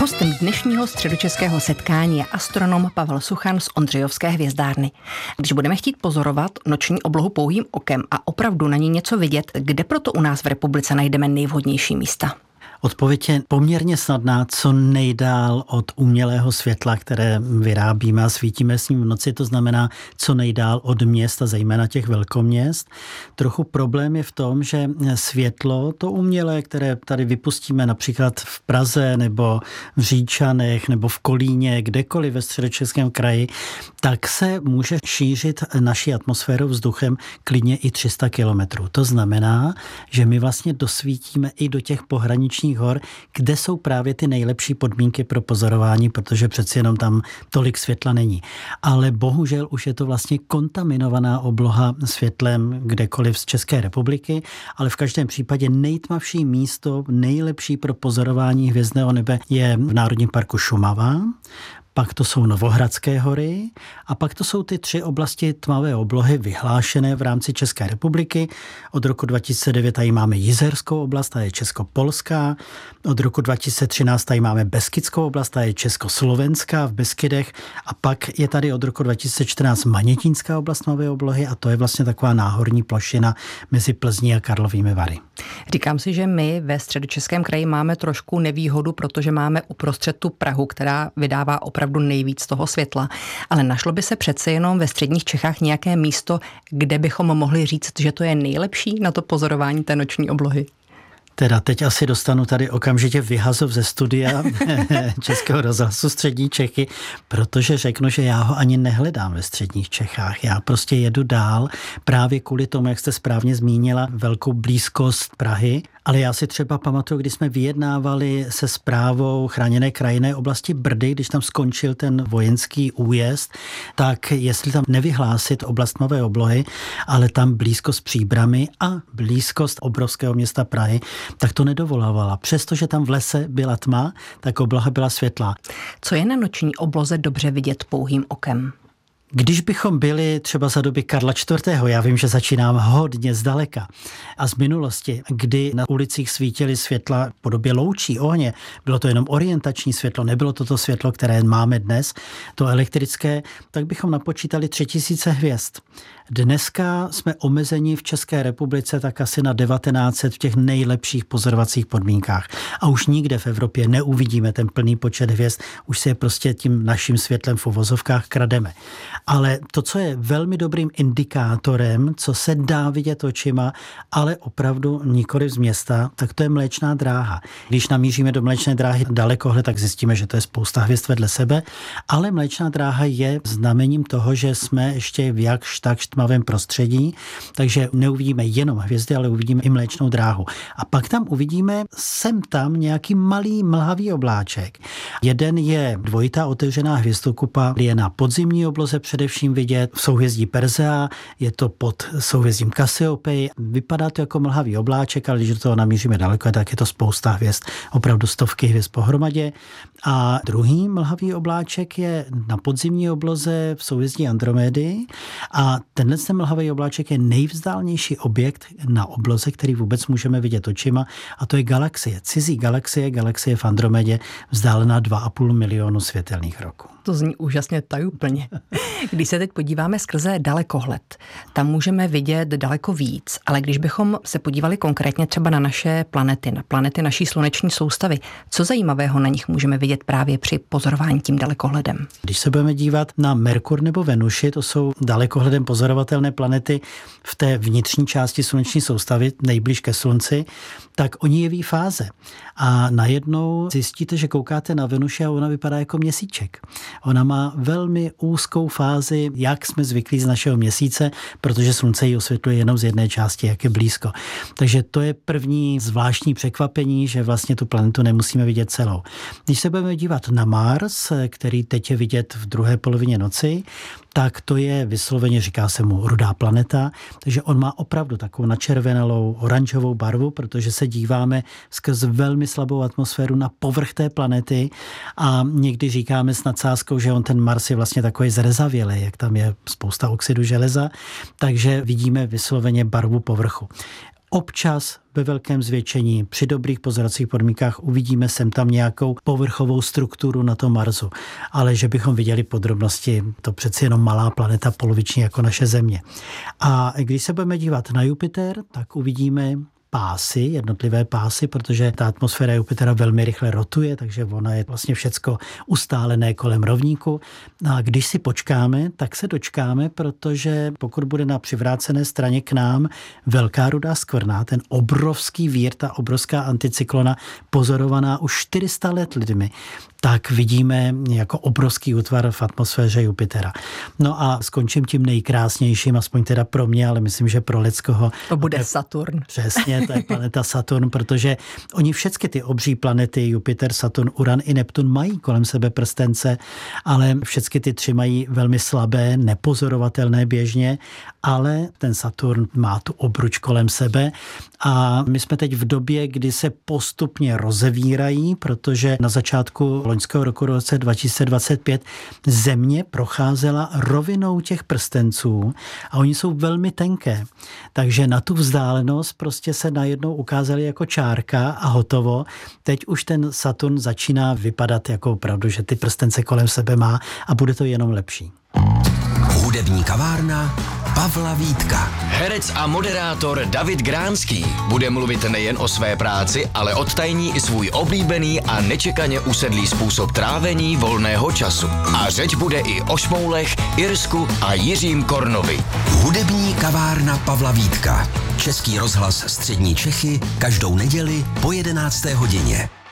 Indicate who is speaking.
Speaker 1: Hostem dnešního středočeského setkání je astronom Pavel Suchan z Ondřejovské hvězdárny. Když budeme chtít pozorovat noční oblohu pouhým okem a opravdu na ní něco vidět, kde proto u nás v republice najdeme nejvhodnější místa?
Speaker 2: Odpověď je poměrně snadná, co nejdál od umělého světla, které vyrábíme a svítíme s ním v noci, to znamená co nejdál od měst a zejména těch velkoměst. Trochu problém je v tom, že světlo, to umělé, které tady vypustíme například v Praze nebo v Říčanech nebo v Kolíně, kdekoliv ve Středočeském kraji, tak se může šířit naší atmosférou vzduchem klidně i 300 kilometrů. To znamená, že my vlastně dosvítíme i do těch pohraničních hor, kde jsou právě ty nejlepší podmínky pro pozorování, protože přeci jenom tam tolik světla není. Ale bohužel už je to vlastně kontaminovaná obloha světlem kdekoliv z České republiky, ale v každém případě nejtmavší místo, nejlepší pro pozorování hvězdného nebe je v Národním parku Šumava. Pak to jsou Novohradské hory a pak to jsou ty 3 oblasti tmavé oblohy vyhlášené v rámci České republiky. Od roku 2009 tady máme Jizerskou oblast, ta je česko-polská. Od roku 2013 tady máme Beskidskou oblast, ta je československá v Beskydech. A pak je tady od roku 2014 Manětínská oblast tmavé oblohy a to je vlastně taková náhorní plošina mezi Plzní a Karlovými Vary.
Speaker 1: Říkám si, že my ve Středočeském kraji máme trošku nevýhodu, protože máme uprostřed tu Prahu, která vydává opravdu nejvíc toho světla. Ale našlo by se přece jenom ve středních Čechách nějaké místo, kde bychom mohli říct, že to je nejlepší na to pozorování té noční oblohy?
Speaker 2: Teda teď asi dostanu tady okamžitě vyhazov ze studia Českého rozhlasu Střední Čechy, protože řeknu, že já ho ani nehledám ve středních Čechách. Já prostě jedu dál právě kvůli tomu, jak jste správně zmínila, velkou blízkost Prahy. Ale já si třeba pamatuju, když jsme vyjednávali se správou chráněné krajinné oblasti Brdy, když tam skončil ten vojenský újezd, tak jestli tam nevyhlásit oblast tmavé oblohy, ale tam blízkost Příbrami a blízkost obrovského města Prahy, tak to nedovolávala. Přestože tam v lese byla tma, tak obloha byla světlá.
Speaker 1: Co je na noční obloze dobře vidět pouhým okem?
Speaker 2: Když bychom byli třeba za doby Karla IV., já vím, že začínám hodně zdaleka, a z minulosti, kdy na ulicích svítily světla v podobě loučí, ohně, bylo to jenom orientační světlo, nebylo to světlo, které máme dnes, to elektrické, tak bychom napočítali 3000 hvězd. Dneska jsme omezeni v České republice tak asi na 1900 v těch nejlepších pozorovacích podmínkách. A už nikde v Evropě neuvidíme ten plný počet hvězd, už si je prostě tím naším světlem v uvozovkách krademe. Ale to, co je velmi dobrým indikátorem, co se dá vidět očima, ale opravdu nikoliv z města, tak to je Mléčná dráha. Když namíříme do Mléčné dráhy dalekohled, tak zjistíme, že to je spousta hvězd vedle sebe, ale Mléčná dráha je znamením toho, že jsme ještě v jakž takž tmavém prostředí, takže neuvidíme jenom hvězdy, ale uvidíme i Mléčnou dráhu. A pak tam uvidíme sem tam nějaký malý mlhavý obláček. Jeden je dvojitá otevřená hvězdokupa, je na podzimní obloze především vidět v souhvězdí Persea, je to pod souhvězdím Kassiopei. Vypadá to jako mlhavý obláček, ale když do toho namíříme daleko, tak je to spousta hvězd, opravdu stovky hvězd pohromadě. A druhý mlhavý obláček je na podzimní obloze v souhvězdí Andromédy a tenhle mlhavý obláček je nejvzdálnější objekt na obloze, který vůbec můžeme vidět očima, a to je galaxie. Cizí galaxie v Andromedě, vzdálená 2,5 milionu světelných roků.
Speaker 1: To zní úžasně tajuplně. Když se teď podíváme skrze dalekohled, tam můžeme vidět daleko víc, ale když bychom se podívali konkrétně třeba na naše planety, na planety naší sluneční soustavy, co zajímavého na nich můžeme vidět právě při pozorování tím dalekohledem?
Speaker 2: Když se budeme dívat na Merkur nebo Venuši, to jsou dalekohledem pozorovatelné planety v té vnitřní části sluneční soustavy, nejblíž ke Slunci, tak oni jeví fáze. A najednou zjistíte, že koukáte na Venuši a ona vypadá jako měsíček. Ona má velmi úzkou fázi, jak jsme zvyklí z našeho měsíce, protože Slunce ji osvětluje jenom z jedné části, jak je blízko. Takže to je první zvláštní překvapení, že vlastně tu planetu nemusíme vidět celou. Když se budeme dívat na Mars, který teď je vidět v druhé polovině noci, tak to je vysloveně, říká se mu rudá planeta, takže on má opravdu takovou načervenalou oranžovou barvu, protože se díváme skrz velmi slabou atmosféru na povrch té planety a někdy říkáme s nadsázkou, že on ten Mars je vlastně takový zrezavělý, jak tam je spousta oxidu železa, takže vidíme vysloveně barvu povrchu. Občas ve velkém zvětšení, při dobrých pozoracích podmínkách uvidíme sem tam nějakou povrchovou strukturu na tom Marsu. Ale že bychom viděli podrobnosti, to přeci jenom malá planeta poloviční jako naše Země. A když se budeme dívat na Jupiter, tak uvidíme pásy, jednotlivé pásy, protože ta atmosféra Jupitera velmi rychle rotuje, takže ona je vlastně všecko ustálené kolem rovníku. A když si počkáme, tak se dočkáme, protože pokud bude na přivrácené straně k nám velká rudá skvrna, ten obrovský vír, ta obrovská anticyklona, pozorovaná už 400 let lidmi, tak vidíme jako obrovský útvar v atmosféře Jupitera. No a skončím tím nejkrásnějším, aspoň teda pro mě, ale myslím, že pro lidskoho.
Speaker 1: To bude Saturn.
Speaker 2: Přesně, to je planeta Saturn, protože oni všechny ty obří planety, Jupiter, Saturn, Uran i Neptun, mají kolem sebe prstence, ale všechny ty tři mají velmi slabé, nepozorovatelné běžně, ale ten Saturn má tu obruč kolem sebe a my jsme teď v době, kdy se postupně rozevírají, protože na začátku loňského roku, roce 2025, Země procházela rovinou těch prstenců a oni jsou velmi tenké. Takže na tu vzdálenost prostě se najednou ukázaly jako čárka a hotovo. Teď už ten Saturn začíná vypadat jako opravdu, že ty prstence kolem sebe má a bude to jenom lepší.
Speaker 3: Hudební kavárna Pavla Vítka. Herec a moderátor David Gránský bude mluvit nejen o své práci, ale odtajní i svůj oblíbený a nečekaně usedlý způsob trávení volného času. A řeč bude i o Šmoulech, Irsku a Jiřím Kornovi. Hudební kavárna Pavla Vítka. Český rozhlas Střední Čechy každou neděli po 11. hodině.